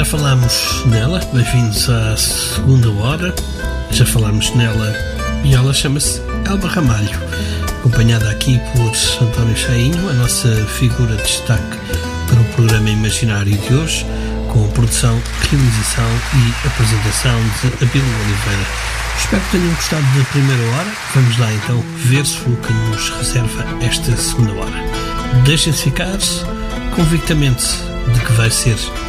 Já falámos nela, bem-vindos à segunda hora. Já falámos nela e ela chama-se Elba Ramalho, acompanhada aqui por António Chainho, a nossa figura de destaque para o programa imaginário de hoje, com produção, realização e apresentação de Abílio Oliveira. Espero que tenham gostado da primeira hora. Vamos lá então ver o que nos reserva esta segunda hora. Deixem-se ficar convictamente de que vai ser